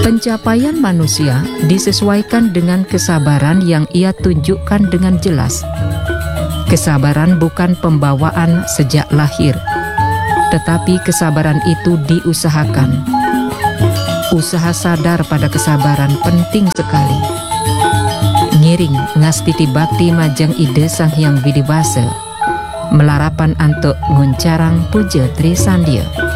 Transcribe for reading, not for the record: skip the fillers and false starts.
Pencapaian manusia disesuaikan dengan kesabaran yang ia tunjukkan dengan jelas. Kesabaran bukan pembawaan sejak lahir, tetapi kesabaran itu diusahakan. Usaha sadar pada kesabaran penting sekali. Ngiring ngastiti bakti majeng ide Sang Hyang Widibasa, melarapan antuk nguncarang puja Tri Sandia.